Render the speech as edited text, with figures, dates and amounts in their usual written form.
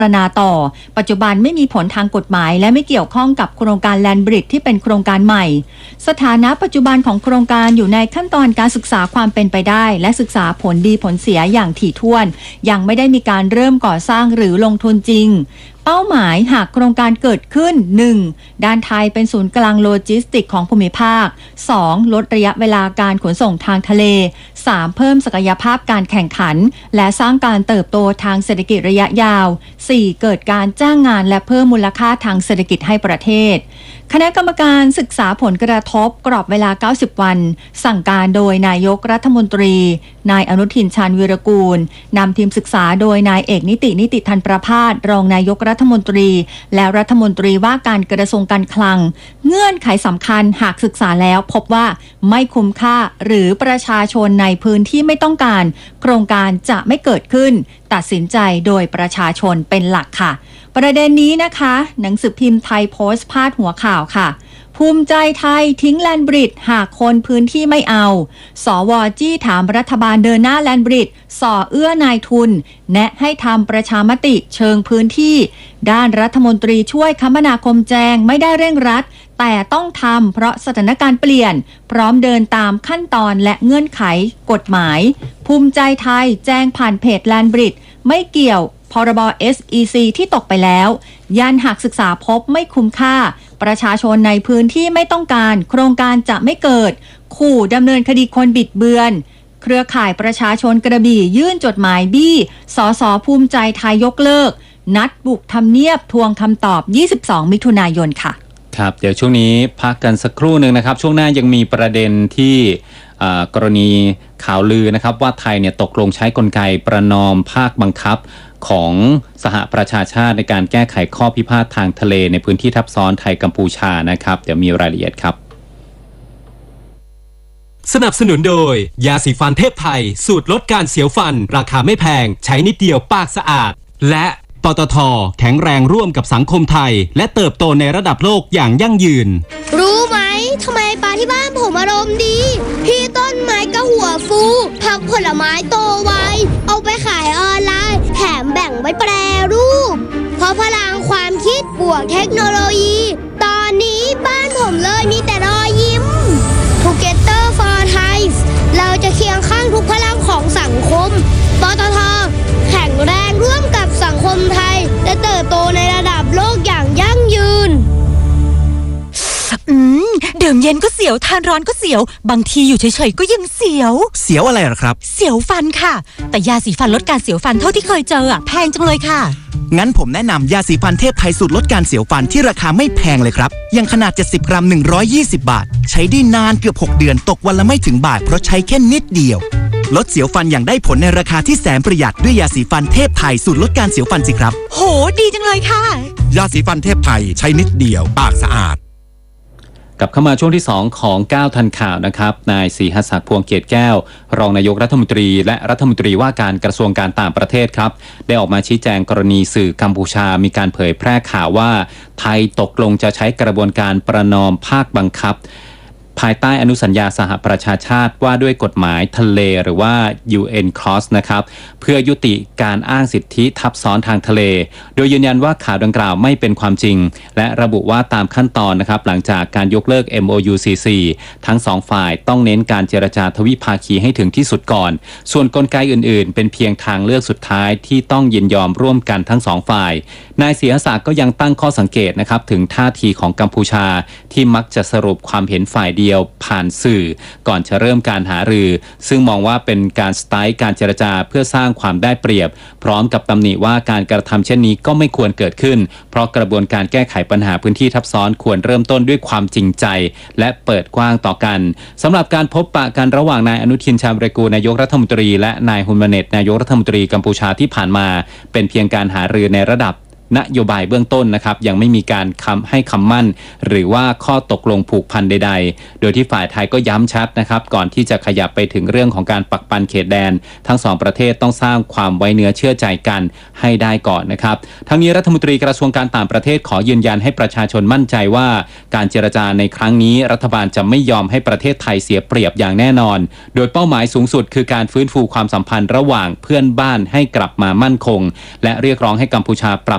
ารณาต่อปัจจุบันไม่มีผลทางกฎหมายและไม่เกี่ยวข้องกับโครงการแลนด์บริดจ์ที่เป็นโครงการใหม่สถานะปัจจุบันของโครงการอยู่ในขั้นตอนการศึกษาความเป็นไปได้และศึกษาผลดีผลเสียอย่างถี่ถ้วนยังไม่ได้มีการเริ่มก่อสร้างหรือลงทุนจริงเป้าหมายหากโครงการเกิดขึ้น 1. ด้านไทยเป็นศูนย์กลางโลจิสติกของภูมิภาค 2. ลดระยะเวลาการขนส่งทางทะเล 3. เพิ่มศักยภาพการแข่งขันและสร้างการเติบโตทางเศรษฐกิจระยะยาว 4. เกิดการจ้างงานและเพิ่มมูลค่าทางเศรษฐกิจให้ประเทศคณะกรรมการศึกษาผลกระทบกรอบเวลา90วันสั่งการโดยนายกรัฐมนตรีนายอนุทินชาญวีรกูลนำทีมศึกษาโดยนายเอกนิติธันประภาสรองนายกรัฐมนตรีและรัฐมนตรีว่าการกระทรวงการคลังเงื่อนไขสำคัญหากศึกษาแล้วพบว่าไม่คุ้มค่าหรือประชาชนในพื้นที่ไม่ต้องการโครงการจะไม่เกิดขึ้นตัดสินใจโดยประชาชนเป็นหลักค่ะประเด็นนี้นะคะหนังสือพิมพ์ไทยโพสต์พาดหัวข่าวค่ะภูมิใจไทยทิ้งแลนด์บริดจ์หากคนพื้นที่ไม่เอาสว.จี้ถามรัฐบาลเดินหน้าแลนด์บริดจ์ส่อเอื้อนายทุนแนะให้ทำประชามติเชิงพื้นที่ด้านรัฐมนตรีช่วยคมนาคมแจงไม่ได้เร่งรัดแต่ต้องทำเพราะสถานการณ์เปลี่ยนพร้อมเดินตามขั้นตอนและเงื่อนไขกฎหมายภูมิใจไทยแจ้งผ่านเพจแลนด์บริดจ์ไม่เกี่ยวพรบ SEC ที่ตกไปแล้วยันหากศึกษาพบไม่คุ้มค่าประชาชนในพื้นที่ไม่ต้องการโครงการจะไม่เกิดขู่ดำเนินคดีคนบิดเบือนเครือข่ายประชาชนกระบี่ยื่นจดหมายบี้สสภูมิใจไทยยกเลิกนัดบุกทำเนียบทวงคำตอบ22มิถุนายนค่ะครับเดี๋ยวช่วงนี้พักกันสักครู่หนึ่งนะครับช่วงหน้ายังมีประเด็นที่กรณีข่าวลือนะครับว่าไทยเนี่ยตกลงใช้กลไกประนอมภาคบังคับของสหประชาชาติในการแก้ไขข้อพิพาททางทะเลในพื้นที่ทับซ้อนไทยกัมพูชานะครับเดี๋ยวมีรายละเอียดครับสนับสนุนโดยยาสีฟันเทพไทยสูตรลดการเสียวฟันราคาไม่แพงใช้นิดเดียวปากสะอาดและปตท.แข็งแรงร่วมกับสังคมไทยและเติบโตในระดับโลกอย่างยั่งยืนรู้ไหมทำไมปลาที่บ้านผมอารมณ์ดีพี่ต้นไม้ก็หัวฟูผักผลไม้โตไวเอาไปขายออนไลน์แถมแบ่งไว้แปรรูปเพราะพลังความคิดบวกเทคโนโลยีตอนนี้บ้านผมเลยมีแต่รอยยิ้ม Together for Thai เราจะเคียงข้างทุกพลังของสังคมปตท.แข็งแรงร่วมกับสังคมไทยและเติบโตในระดับโลกอย่างยั่งยืนดื่มเย็นก็เสียวทานร้อนก็เสียวบางทีอยู่เฉยๆก็ยังเสียวอะไรหรอครับเสียวฟันค่ะแต่ยาสีฟันลดการเสียวฟันเท่าที่เคยเจอแพงจังเลยค่ะงั้นผมแนะนำยาสีฟันเทพไทยสูตรลดการเสียวฟันที่ราคาไม่แพงเลยครับยังขนาด70กรัม120บาทใช้ได้นานเกือบ6เดือนตกวันละไม่ถึงบาทเพราะใช้แค่นิดเดียวลดเสียวฟันอย่างได้ผลในราคาที่แสนประหยัดด้วยยาสีฟันเทพไทยสูตรลดการเสียวฟันสิครับโหดีจังเลยค่ะยาสีฟันเทพไทยใช้นิดเดียวปากสะอาดกลับเข้ามาช่วงที่2ของ9ทันข่าวนะครับนายศรีหศักดิ์พวงเกตแก้วรองนายกรัฐมนตรีและรัฐมนตรีว่าการกระทรวงการต่างประเทศครับได้ออกมาชี้แจงกรณีสื่อกัมพูชามีการเผยแพร่ข่าวว่าไทยตกลงจะใช้กระบวนการประนอมภาคบังคับภายใต้อนุสัญญาสหประชาชาติว่าด้วยกฎหมายทะเลหรือว่า UNCLOS นะครับเพื่อยุติการอ้างสิทธิทับซ้อนทางทะเลโดยยืนยันว่าข่าวดังกล่าวไม่เป็นความจริงและระบุว่าตามขั้นตอนนะครับหลังจากการยกเลิก MOUCC ทั้งสองฝ่ายต้องเน้นการเจรจาทวิภาคีให้ถึงที่สุดก่อนส่วนกลไกอื่นๆเป็นเพียงทางเลือกสุดท้ายที่ต้องยินยอมร่วมกันทั้งสองฝ่ายนายศรีหศักดิ์ก็ยังตั้งข้อสังเกตนะครับถึงท่าทีของกัมพูชาที่มักจะสรุปความเห็นฝ่ายเดียวผ่านสื่อก่อนจะเริ่มการหารือซึ่งมองว่าเป็นการสไตล์การเจรจาเพื่อสร้างความได้เปรียบพร้อมกับตำหนิว่าการกระทำเช่นนี้ก็ไม่ควรเกิดขึ้นเพราะกระบวนการแก้ไขปัญหาพื้นที่ทับซ้อนควรเริ่มต้นด้วยความจริงใจและเปิดกว้างต่อกันสำหรับการพบปะกันระหว่างนายอนุทินชาญวิรากูลนายกรัฐมนตรีและนายฮุนมาเนตนายกรัฐมนตรีกัมพูชาที่ผ่านมาเป็นเพียงการหารือในระดับนโยบายเบื้องต้นนะครับยังไม่มีการให้คำมั่นหรือว่าข้อตกลงผูกพันใดๆโดยที่ฝ่ายไทยก็ย้ำชัดนะครับก่อนที่จะขยับไปถึงเรื่องของการปักปันเขตแดนทั้งสองประเทศต้องสร้างความไว้เนื้อเชื่อใจกันให้ได้ก่อนนะครับทั้งนี้รัฐมนตรีกระทรวงการต่างประเทศขอยืนยันให้ประชาชนมั่นใจว่าการเจรจาในครั้งนี้รัฐบาลจะไม่ยอมให้ประเทศไทยเสียเปรียบอย่างแน่นอนโดยเป้าหมายสูงสุดคือการฟื้นฟูความสัมพันธ์ระหว่างเพื่อนบ้านให้กลับมามั่นคงและเรียกร้องให้กัมพูชาปรับ